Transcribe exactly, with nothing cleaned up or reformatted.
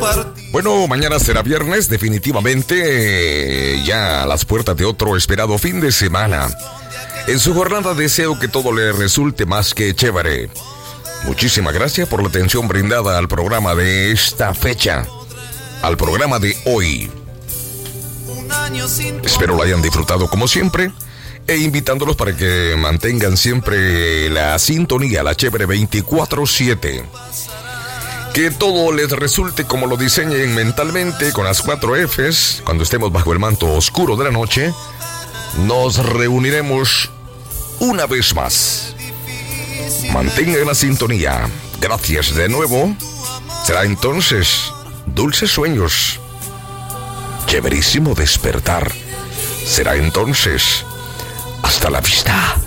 Bueno, mañana será viernes, definitivamente, eh, ya a las puertas de otro esperado fin de semana. En su jornada deseo que todo le resulte más que chévere. Muchísimas gracias por la atención brindada al programa de esta fecha, al programa de hoy. Espero lo hayan disfrutado como siempre, e invitándolos para que mantengan siempre la sintonía, la chévere veinticuatro siete. Que todo les resulte como lo diseñen mentalmente, con las cuatro Fs. Cuando estemos bajo el manto oscuro de la noche, nos reuniremos una vez más. Mantengan la sintonía. Gracias de nuevo. Será entonces dulces sueños, chéverísimo despertar. Será entonces hasta la vista.